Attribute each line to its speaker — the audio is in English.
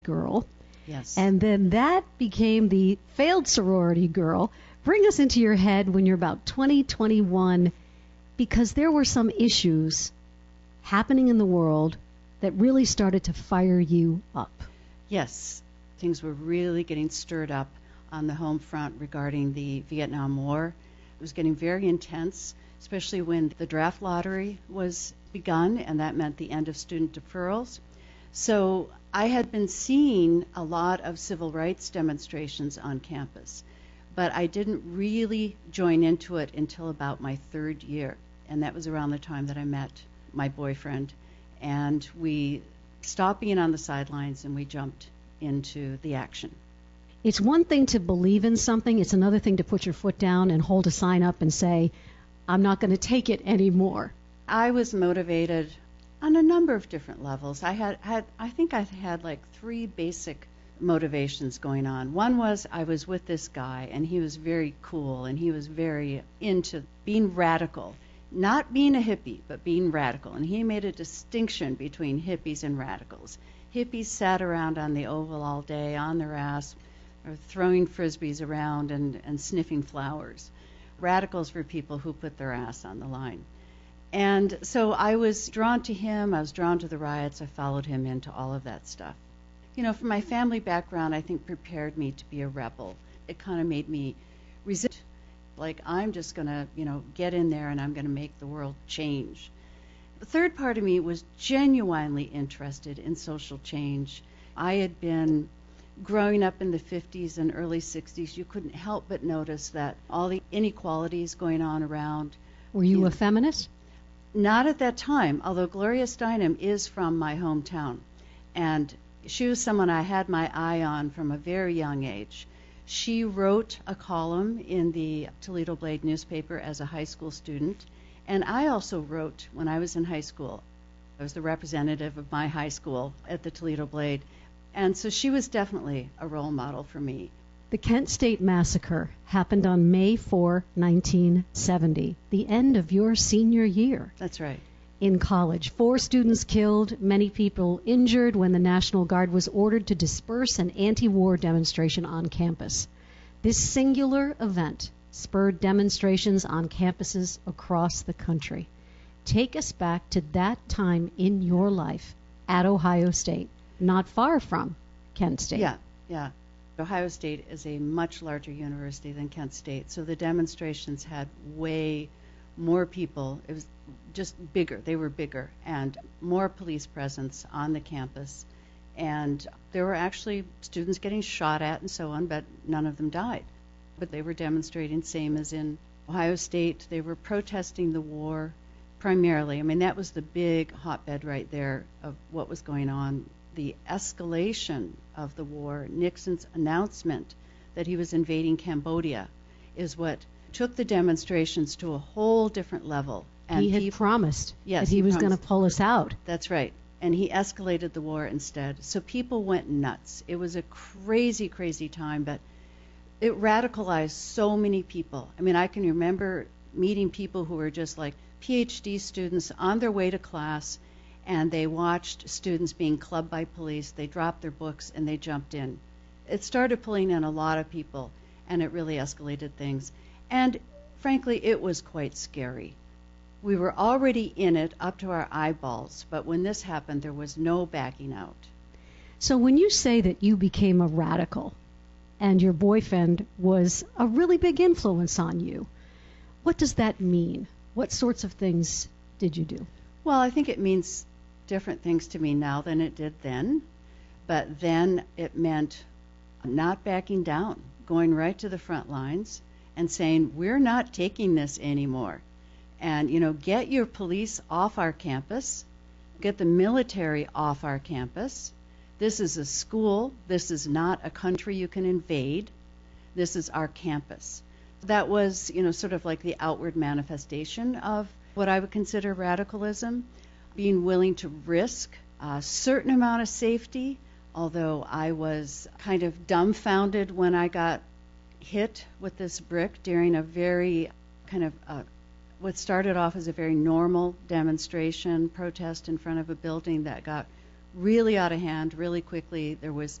Speaker 1: girl.
Speaker 2: Yes.
Speaker 1: And then that became the failed sorority girl. Bring us into your head when you're about 20, 21, because there were some issues happening in the world that really started to fire you up.
Speaker 2: Yes. Things were really getting stirred up on the home front regarding the Vietnam War. It was getting very intense, especially when the draft lottery was begun, and that meant the end of student deferrals. So I had been seeing a lot of civil rights demonstrations on campus, but I didn't really join into it until about my third year, and that was around the time that I met my boyfriend, and we stopped being on the sidelines and we jumped into the action.
Speaker 1: It's one thing to believe in something. It's another thing to put your foot down and hold a sign up and say, I'm not going to take it anymore.
Speaker 2: I was motivated on a number of different levels. I think I had like three basic motivations going on. One was I was with this guy, and he was very cool, and he was very into being radical. Not being a hippie, but being radical. And he made a distinction between hippies and radicals. Hippies sat around on the Oval all day on their ass, or throwing frisbees around and sniffing flowers. Radicals were people who put their ass on the line. And so I was drawn to him. I was drawn to the riots. I followed him into all of that stuff. You know, from my family background, I think prepared me to be a rebel. It kind of made me resist. Like, I'm just going to, get in there and I'm going to make the world change. The third part of me was genuinely interested in social change. I had been growing up in the 50s and early 60s. You couldn't help but notice that all the inequalities going on around.
Speaker 1: Were you a feminist?
Speaker 2: Not at that time, although Gloria Steinem is from my hometown. And she was someone I had my eye on from a very young age. She wrote a column in the Toledo Blade newspaper as a high school student. And I also wrote when I was in high school. I was the representative of my high school at the Toledo Blade. And so she was definitely a role model for me.
Speaker 1: The Kent State Massacre happened on May 4, 1970, the end of your senior year.
Speaker 2: That's right.
Speaker 1: In college. 4 students killed, many people injured when the National Guard was ordered to disperse an anti-war demonstration on campus. This singular event spurred demonstrations on campuses across the country. Take us back to that time in your life at Ohio State, not far from Kent State.
Speaker 2: Yeah. Ohio State is a much larger university than Kent State, so the demonstrations had way more people. It was just bigger. They were bigger, and more police presence on the campus. And there were actually students getting shot at and so on, but none of them died. But they were demonstrating, same as in Ohio State. They were protesting the war primarily. I mean, that was the big hotbed right there of what was going on. The escalation of the war, Nixon's announcement that he was invading Cambodia, is what took the demonstrations to a whole different level.
Speaker 1: And he had promised that he was going to pull us out.
Speaker 2: That's right. And he escalated the war instead. So people went nuts. It was a crazy, crazy time, but it radicalized so many people. I mean, I can remember meeting people who were just like PhD students on their way to class, and they watched students being clubbed by police. They dropped their books and they jumped in. It started pulling in a lot of people, and it really escalated things. And frankly, it was quite scary. We were already in it up to our eyeballs, but when this happened, there was no backing out.
Speaker 1: So when you say that you became a radical and your boyfriend was a really big influence on you, what does that mean? What sorts of things did you do?
Speaker 2: Well, I think it means different things to me now than it did then. But then it meant not backing down, going right to the front lines and saying, we're not taking this anymore. And, get your police off our campus, get the military off our campus. This is a school. This is not a country you can invade. This is our campus. That was, sort of like the outward manifestation of what I would consider radicalism, being willing to risk a certain amount of safety, although I was kind of dumbfounded when I got hit with this brick during a very kind of what started off as a very normal demonstration, protest in front of a building that got really out of hand really quickly. There was